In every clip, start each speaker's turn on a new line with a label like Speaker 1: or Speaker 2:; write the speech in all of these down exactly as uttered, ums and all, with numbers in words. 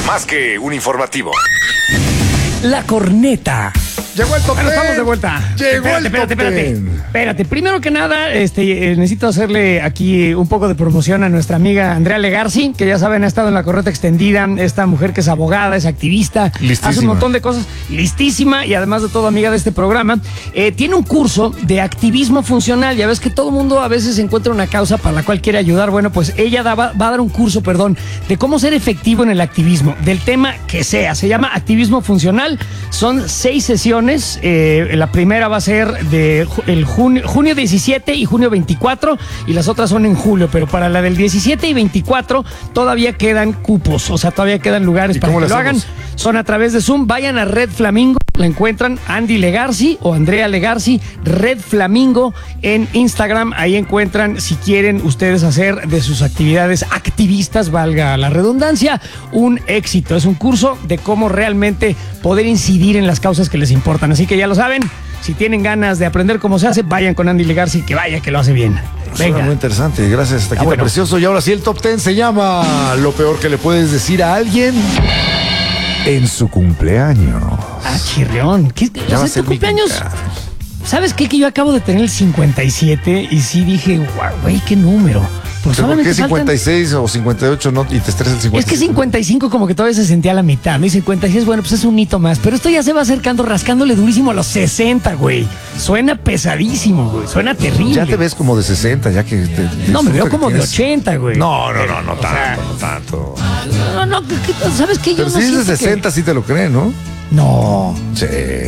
Speaker 1: más que un informativo.
Speaker 2: La corneta.
Speaker 3: Llegó el top
Speaker 2: Bueno,
Speaker 3: ten.
Speaker 2: estamos de vuelta.
Speaker 3: Llegó
Speaker 2: espérate,
Speaker 3: el
Speaker 2: espérate,
Speaker 3: top
Speaker 2: espérate,
Speaker 3: ten.
Speaker 2: espérate. Primero que nada, este, eh, necesito hacerle aquí un poco de promoción a nuestra amiga Andrea Legarci, que ya saben, ha estado en la corneta extendida. Esta mujer que es abogada, es activista,
Speaker 3: Listísima.
Speaker 2: hace un montón de cosas, listísima y además de todo amiga de este programa. Eh, tiene un curso de activismo funcional. Ya ves que todo el mundo a veces encuentra una causa para la cual quiere ayudar. Bueno, pues ella da, va, va a dar un curso, perdón, de cómo ser efectivo en el activismo, del tema que sea. Se llama activismo funcional. Son seis sesiones. Eh, la primera va a ser de el junio, junio diecisiete y junio veinticuatro y las otras son en julio, pero para la del diecisiete y veinticuatro todavía quedan cupos, o sea, todavía quedan lugares para que lo hagan. Son a través de Zoom. Vayan a Red Flamingo, la encuentran Andy Legarci o Andrea Legarci, Red Flamingo en Instagram. Ahí encuentran, si quieren ustedes hacer de sus actividades activistas, valga la redundancia, un éxito. Es un curso de cómo realmente poder incidir en las causas que les importan. Así que ya lo saben, si tienen ganas de aprender cómo se hace, vayan con Andy Legarci, que vaya que lo hace bien.
Speaker 3: Suena
Speaker 2: Venga.
Speaker 3: muy interesante, gracias, Taquita,
Speaker 2: Ah, bueno.
Speaker 3: precioso. Y ahora sí, el top ten se llama Lo peor que le puedes decir a alguien en su cumpleaños.
Speaker 2: Ah, chirrión. ¿Qué,
Speaker 3: Ya
Speaker 2: o
Speaker 3: va a
Speaker 2: sea,
Speaker 3: ser
Speaker 2: tu
Speaker 3: mi
Speaker 2: cumpleaños?
Speaker 3: cumpleaños.
Speaker 2: ¿Sabes qué? Que yo acabo de tener el cincuenta y siete y sí dije, guau, güey, qué número. Pues
Speaker 3: ¿Pero por
Speaker 2: solamente
Speaker 3: qué cincuenta y seis o cincuenta y ocho no, y te estresa el cincuenta y siete?
Speaker 2: Es que cincuenta y cinco como que todavía se sentía a la mitad, ¿no? Y cincuenta y seis, bueno, pues es un hito más. Pero esto ya se va acercando, rascándole durísimo a los sesenta, güey. Suena pesadísimo, güey. Suena terrible.
Speaker 3: Ya te ves como de sesenta, ya que... Te,
Speaker 2: No, me veo
Speaker 3: que
Speaker 2: como de
Speaker 3: tienes-
Speaker 2: ochenta, güey.
Speaker 3: No, no, no, no
Speaker 2: O
Speaker 3: tanto,
Speaker 2: sea,
Speaker 3: no tanto.
Speaker 2: No, no, ¿qué- qué- ¿sabes qué? Yo
Speaker 3: Pero
Speaker 2: no
Speaker 3: si dices
Speaker 2: siento que-
Speaker 3: sesenta, sí te lo creen, ¿no?
Speaker 2: No,
Speaker 3: Sí.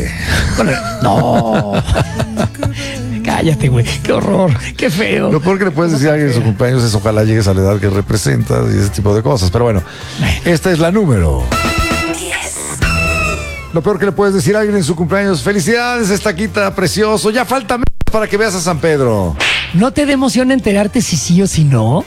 Speaker 2: no. Cállate, güey. Qué horror, qué feo.
Speaker 3: Lo peor que le puedes decir a alguien en su cumpleaños es ojalá llegues a la edad que representas y ese tipo de cosas. Pero bueno, esta es la número Lo peor que le puedes decir a alguien en su cumpleaños: felicidades, Estaquita, precioso. Ya falta menos para que veas a San Pedro.
Speaker 2: ¿No te da emoción enterarte si sí o si no?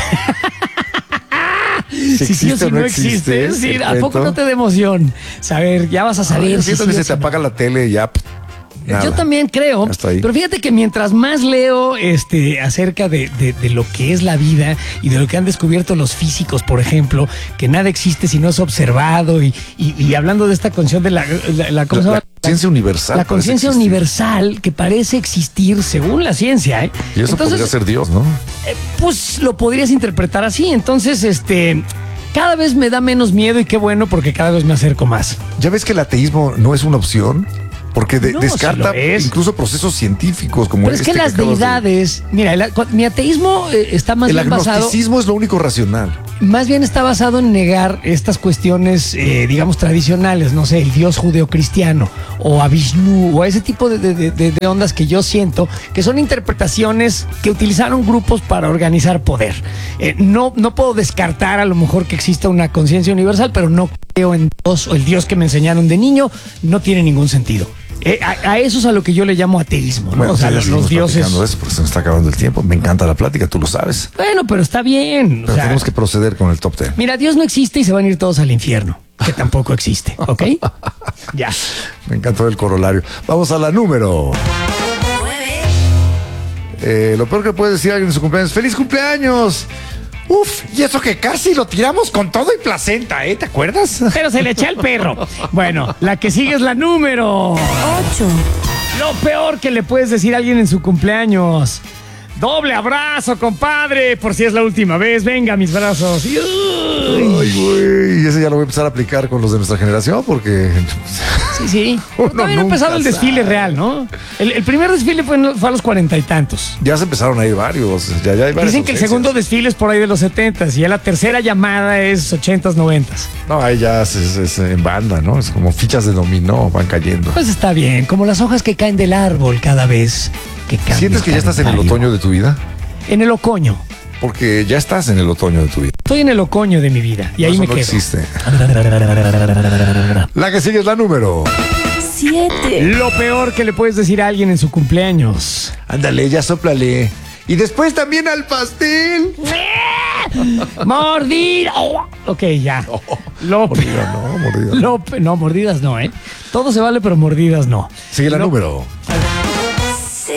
Speaker 3: Si
Speaker 2: Si sí o
Speaker 3: existe
Speaker 2: si
Speaker 3: o
Speaker 2: no
Speaker 3: no
Speaker 2: existe.
Speaker 3: existe,
Speaker 2: Sí,
Speaker 3: te
Speaker 2: ¿a poco
Speaker 3: cuento.
Speaker 2: no te da emoción? Saber, ya vas a saber.
Speaker 3: Yo
Speaker 2: si
Speaker 3: siento
Speaker 2: sí
Speaker 3: que
Speaker 2: o
Speaker 3: se
Speaker 2: si
Speaker 3: te
Speaker 2: no.
Speaker 3: apaga la tele y ya. pff, nada.
Speaker 2: Yo también creo,
Speaker 3: Hasta ahí.
Speaker 2: pero fíjate que mientras más leo este, acerca de, de, de lo que es la vida y de lo que han descubierto los físicos, por ejemplo, que nada existe si no es observado, y, y, y hablando de esta conciencia de la, la, la, ¿cómo se
Speaker 3: La
Speaker 2: llama?
Speaker 3: conciencia universal.
Speaker 2: La
Speaker 3: parece
Speaker 2: conciencia
Speaker 3: existir.
Speaker 2: universal que parece existir según la ciencia, ¿eh?
Speaker 3: Y eso podría ser Dios, ¿no?
Speaker 2: eh, pues lo podrías interpretar así. Entonces, este, cada vez me da menos miedo y qué bueno, porque cada vez me acerco más.
Speaker 3: ¿Ya ves que el ateísmo no es una opción? Porque de-
Speaker 2: No,
Speaker 3: descarta
Speaker 2: sí lo es.
Speaker 3: incluso procesos científicos como
Speaker 2: Pero es
Speaker 3: este
Speaker 2: que las
Speaker 3: acabas de-
Speaker 2: deidades, mira, el- mi ateísmo eh, está más
Speaker 3: El
Speaker 2: bien basado,
Speaker 3: agnosticismo es lo único racional.
Speaker 2: más bien está basado en negar estas cuestiones, eh, digamos, tradicionales, no sé, el dios judeocristiano o a Vishnu o a ese tipo de, de- de- de ondas que yo siento que son interpretaciones que utilizaron grupos para organizar poder. Eh, no, no puedo descartar a lo mejor que exista una conciencia universal, pero no creo en Dios o el Dios que me enseñaron de niño, no tiene ningún sentido. Eh, a, a eso es a lo que yo le llamo ateísmo, ¿no?
Speaker 3: Bueno,
Speaker 2: o sea,
Speaker 3: sí, ya
Speaker 2: los,
Speaker 3: seguimos
Speaker 2: los dioses.
Speaker 3: platicando de eso porque se nos está acabando el tiempo. Me encanta la plática, tú lo sabes.
Speaker 2: Bueno, pero está bien. o
Speaker 3: Pero
Speaker 2: sea,
Speaker 3: tenemos que proceder con el top ten.
Speaker 2: Mira, Dios no existe y se van a ir todos al infierno, que tampoco existe, ¿ok? Ya.
Speaker 3: Me encantó el corolario. Vamos a la número. Eh, lo peor que puede decir alguien en su cumpleaños: ¡feliz cumpleaños! Uf, y eso que casi lo tiramos con todo y placenta, ¿eh? ¿Te acuerdas?
Speaker 2: Pero se le echa el perro. Bueno, la que sigue es la número
Speaker 4: ocho.
Speaker 2: Lo peor que le puedes decir a alguien en su cumpleaños: doble abrazo, compadre, por si es la última vez. Venga, mis brazos. Y- uy.
Speaker 3: Ay, güey. Y ese ya lo voy a empezar a aplicar con los de nuestra generación porque...
Speaker 2: Sí, sí.
Speaker 3: Uno
Speaker 2: Todavía no ha
Speaker 3: nunca
Speaker 2: empezado el desfile
Speaker 3: sabe.
Speaker 2: real, ¿no? El, el primer desfile fue, en- fue a los cuarenta y tantos.
Speaker 3: Ya se empezaron a ir varios. Ya, ya hay varias
Speaker 2: Dicen que el
Speaker 3: ausencias.
Speaker 2: segundo desfile es por ahí de los setentas y ya la tercera llamada es ochentas, noventas.
Speaker 3: No, ahí ya es, es- es en banda, ¿no? Es como fichas de dominó, van cayendo.
Speaker 2: Pues está bien, como las hojas que caen del árbol cada vez que cambia.
Speaker 3: ¿Sientes que ya estás en el
Speaker 2: calendario.
Speaker 3: otoño de tu vida?
Speaker 2: En el ocoño.
Speaker 3: Porque ya estás en el otoño de tu vida.
Speaker 2: Estoy en el ocoño de mi vida y ahí
Speaker 3: Eso
Speaker 2: me
Speaker 3: no
Speaker 2: quedo.
Speaker 3: existe. La que sigue es la número.
Speaker 4: siete.
Speaker 2: Lo peor que le puedes decir a alguien en su cumpleaños.
Speaker 3: Ándale, ya sóplale. Y después también al pastel.
Speaker 2: ¡Mordida! Oh, ok, ya. Lo pe-
Speaker 3: Mordida, no, mordida.
Speaker 2: lo pe- no, mordidas no, ¿eh? Todo se vale, pero mordidas no.
Speaker 3: Sigue la
Speaker 2: Lo-
Speaker 3: número.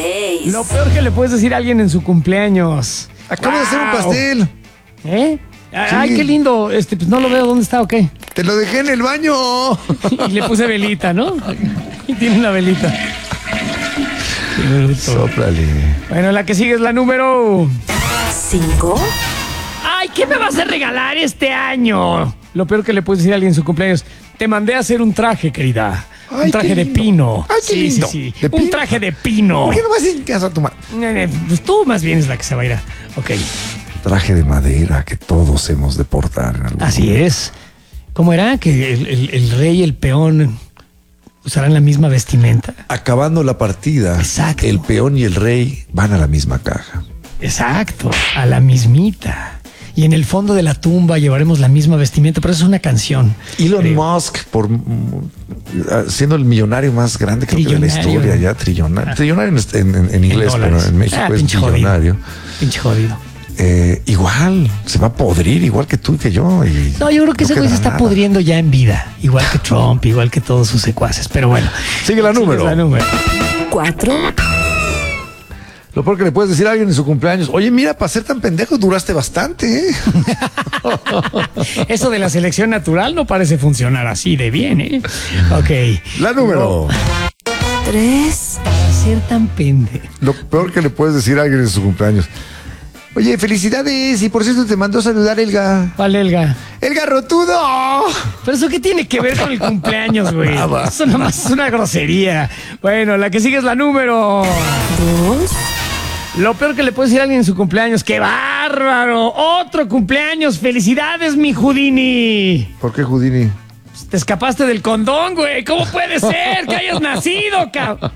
Speaker 4: seis.
Speaker 2: Lo peor que le puedes decir a alguien en su cumpleaños.
Speaker 3: Acabo de hacer un
Speaker 2: Wow.
Speaker 3: pastel.
Speaker 2: ¿Eh? Ay,
Speaker 3: Sí.
Speaker 2: qué lindo. Este, pues no lo veo. ¿Dónde está o qué?
Speaker 3: Te lo dejé en el baño.
Speaker 2: Y le puse velita, ¿no? Y tiene una velita. Qué bruto.
Speaker 3: Sóplale.
Speaker 2: Bueno, la que sigue es la número...
Speaker 1: Cinco.
Speaker 2: Ay, ¿qué me vas a regalar este año? Lo peor que le puedes decir a alguien en su cumpleaños. Te mandé a hacer un traje, querida.
Speaker 3: Ay,
Speaker 2: un traje
Speaker 3: qué
Speaker 2: de
Speaker 3: lindo.
Speaker 2: pino.
Speaker 3: Ay, qué
Speaker 2: sí,
Speaker 3: lindo.
Speaker 2: sí, sí.
Speaker 3: ¿De
Speaker 2: Un
Speaker 3: pino?
Speaker 2: traje de pino.
Speaker 3: ¿Por qué no vas en casa a tu madre?
Speaker 2: Eh, Pues tú más bien es la que se va a ir a... Ok,
Speaker 3: Traje de madera que todos hemos de portar en algún
Speaker 2: así es. ¿Cómo era? Que el, el- el rey y el peón usarán la misma vestimenta.
Speaker 3: Acabando la partida,
Speaker 2: Exacto.
Speaker 3: el peón y el rey van a la misma caja.
Speaker 2: Exacto, a la mismita. Y en el fondo de la tumba llevaremos la misma vestimenta, pero eso es una canción.
Speaker 3: Elon
Speaker 2: creo.
Speaker 3: Musk, por mm, siendo el millonario más grande creo que de la
Speaker 2: Trillonario.
Speaker 3: historia, ya trillonario. Trillonario en, en- en inglés, pero
Speaker 2: dólares.
Speaker 3: en México
Speaker 2: Ah,
Speaker 3: es
Speaker 2: pinche
Speaker 3: millonario.
Speaker 2: jodido. Pinche jodido.
Speaker 3: Eh, igual, se va a podrir, igual que tú y que yo. Y
Speaker 2: No, yo creo que ese güey se
Speaker 3: quedará
Speaker 2: está
Speaker 3: nada.
Speaker 2: pudriendo ya en vida. Igual que Trump, igual que todos sus secuaces. Pero bueno.
Speaker 3: Sigue la número.
Speaker 2: Sigue la número.
Speaker 1: Cuatro.
Speaker 3: Lo peor que le puedes decir a alguien en su cumpleaños, oye, mira, para ser tan pendejo duraste bastante, ¿eh?
Speaker 2: Eso de la selección natural no parece funcionar así de bien, ¿eh? Ok.
Speaker 3: La número.
Speaker 1: Tres.
Speaker 2: Ser tan pende.
Speaker 3: Lo peor que le puedes decir a alguien en su cumpleaños. Oye, felicidades. Y por cierto te mandó a saludar Elga.
Speaker 2: ¿Cuál, Elga?
Speaker 3: ¡Elga Rotudo!
Speaker 2: Pero eso qué tiene que ver con el cumpleaños, güey.
Speaker 3: Nada.
Speaker 2: Eso nada más es una grosería. Bueno, la que sigue es la número.
Speaker 1: Dos.
Speaker 2: Lo peor que le puede decir a alguien en su cumpleaños. ¡Qué bárbaro! ¡Otro cumpleaños! ¡Felicidades, mi Houdini!
Speaker 3: ¿Por qué Houdini?
Speaker 2: Te escapaste del condón, güey. ¿Cómo puede ser que hayas nacido, cabrón?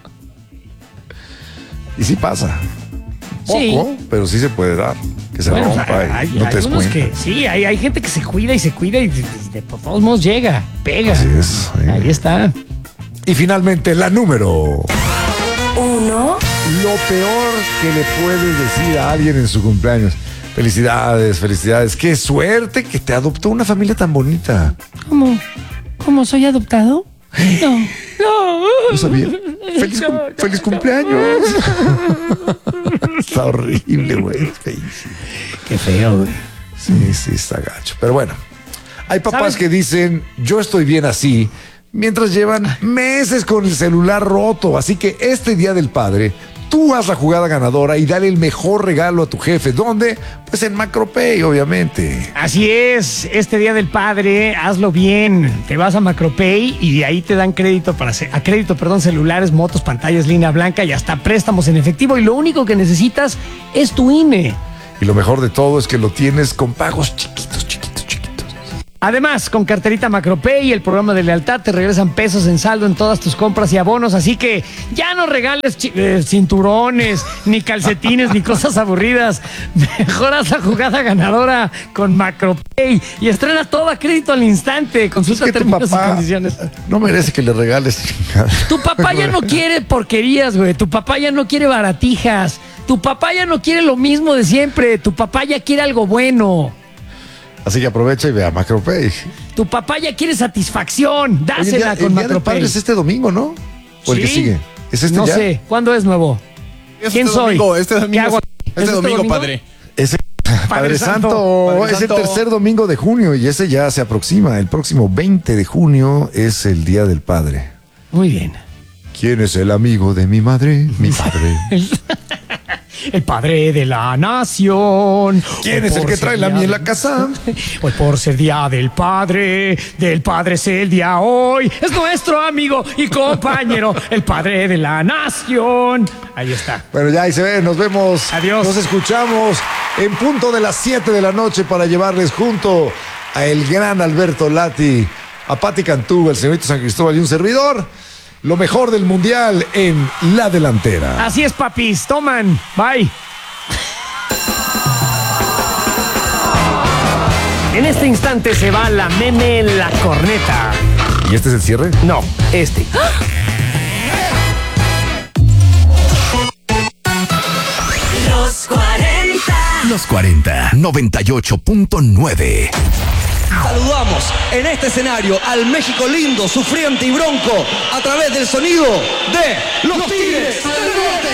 Speaker 3: Y sí pasa. Poco,
Speaker 2: Sí.
Speaker 3: pero sí se puede dar. Que se
Speaker 2: Bueno,
Speaker 3: rompa
Speaker 2: o sea, hay,
Speaker 3: y no
Speaker 2: hay
Speaker 3: te des
Speaker 2: unos
Speaker 3: cuenta.
Speaker 2: que sí, hay, hay gente que se cuida y se cuida y de, de- de todos modos llega, pega.
Speaker 3: Así es, sí.
Speaker 2: Ahí está.
Speaker 3: Y finalmente la número.
Speaker 1: Uno.
Speaker 3: Lo peor que le puedes decir a alguien en su cumpleaños. Felicidades, felicidades. Qué suerte que te adoptó una familia tan bonita.
Speaker 2: ¿Cómo? ¿Cómo soy adoptado? No, no.
Speaker 3: No sabía. Feliz, cum- feliz cumpleaños. Está horrible, güey. Feísimo.
Speaker 2: Qué feo, güey.
Speaker 3: Sí, sí, está gacho. Pero bueno, hay papás
Speaker 2: ¿Sabes?
Speaker 3: que dicen, yo estoy bien así, mientras llevan meses con el celular roto. Así que este Día del Padre, tú haz la jugada ganadora y dale el mejor regalo a tu jefe. ¿Dónde? Pues en Macropay, obviamente.
Speaker 2: Así es, este Día del Padre, hazlo bien. Te vas a Macropay y ahí te dan crédito para hacer, a crédito, perdón, celulares, motos, pantallas, línea blanca y hasta préstamos en efectivo. Y lo único que necesitas es tu I N E.
Speaker 3: Y lo mejor de todo es que lo tienes con pagos chiquitos, chiquitos, chiquitos.
Speaker 2: Además, con carterita Macropay y el programa de lealtad te regresan pesos en saldo en todas tus compras y abonos, así que ya no regales chi- eh, cinturones, ni calcetines, ni cosas aburridas. Mejor haz la jugada ganadora con Macropay y estrena todo a crédito al instante. Consulta
Speaker 3: Es que tu
Speaker 2: términos y
Speaker 3: papá
Speaker 2: condiciones.
Speaker 3: no merece que le regales.
Speaker 2: Tu papá ya no quiere porquerías, güey. Tu papá ya no quiere baratijas. Tu papá ya no quiere lo mismo de siempre. Tu papá ya quiere algo bueno.
Speaker 3: Así que aprovecha y ve a Macropay.
Speaker 2: Tu papá ya quiere satisfacción.
Speaker 3: Oye, el
Speaker 2: Dásela
Speaker 3: día,
Speaker 2: con
Speaker 3: el día del
Speaker 2: Macropay.
Speaker 3: Padre es este domingo, ¿no? ¿O el que
Speaker 2: ¿Sí?
Speaker 3: sigue? ¿Es este
Speaker 2: no
Speaker 3: ya?
Speaker 2: sé. ¿Cuándo es nuevo?
Speaker 4: Este
Speaker 2: ¿Quién soy?
Speaker 4: domingo, este domingo,
Speaker 2: ¿Qué hago aquí?
Speaker 4: este
Speaker 2: ¿Es este
Speaker 4: domingo,
Speaker 2: domingo?
Speaker 4: padre.
Speaker 3: Ese Padre
Speaker 2: Santo.
Speaker 3: Santo,
Speaker 4: Padre
Speaker 3: es el
Speaker 4: Santo.
Speaker 3: tercer domingo de junio y ese ya se aproxima. El próximo veinte de junio es el Día del Padre.
Speaker 2: Muy bien.
Speaker 3: ¿Quién es el amigo de mi madre? Mi padre.
Speaker 2: El padre de la nación.
Speaker 3: ¿Quién
Speaker 2: Hoy
Speaker 3: es el
Speaker 2: por
Speaker 3: que
Speaker 2: ser
Speaker 3: trae la
Speaker 2: día
Speaker 3: miel a
Speaker 2: del-
Speaker 3: casa?
Speaker 2: Hoy por ser día del padre, del padre es el día hoy. Es nuestro amigo y compañero, el padre de la nación. Ahí está.
Speaker 3: Bueno, ya ahí se ve, nos vemos.
Speaker 2: Adiós.
Speaker 3: Nos escuchamos en punto de las siete de la noche para llevarles junto a el gran Alberto Lati, a Pati Cantú, el señorito San Cristóbal y un servidor. Lo mejor del mundial en La Delantera.
Speaker 2: Así es, papis. Toman. Bye. En este instante se va la meme la corneta.
Speaker 3: ¿Y este es el cierre?
Speaker 2: No, este.
Speaker 1: Los cuarenta.
Speaker 5: Los cuarenta, noventa y ocho punto nueve.
Speaker 6: Saludamos en este escenario al México lindo, sufriente y bronco a través del sonido de los Tigres del Norte.